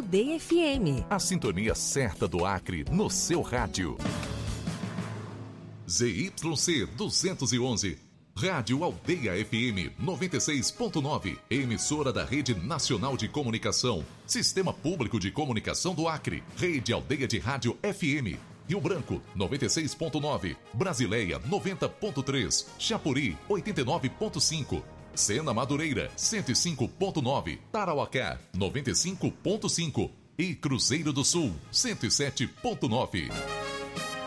Aldeia FM. A sintonia certa do Acre no seu rádio. ZYC 211. Rádio Aldeia FM 96.9. Emissora da Rede Nacional de Comunicação. Sistema Público de Comunicação do Acre. Rede Aldeia de Rádio FM. Rio Branco 96.9. Brasileia 90.3. Chapuri 89.5. Sena Madureira 105.9. Tarauacá 95.5. E Cruzeiro do Sul 107.9.